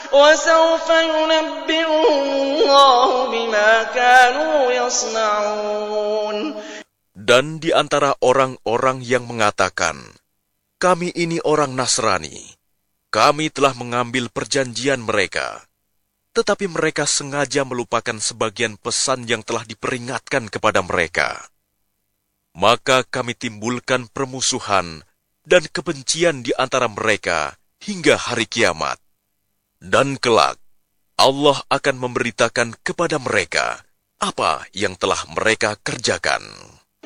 وسوف ينبئهم الله بما كانوا يصنعون. Dan di antara orang-orang yang mengatakan, kami ini orang Nasrani, kami telah mengambil perjanjian mereka, tetapi mereka sengaja melupakan sebagian pesan yang telah diperingatkan kepada mereka. Maka kami timbulkan permusuhan dan kebencian di antara mereka hingga hari kiamat. Dan kelak, Allah akan memberitakan kepada mereka apa yang telah mereka kerjakan.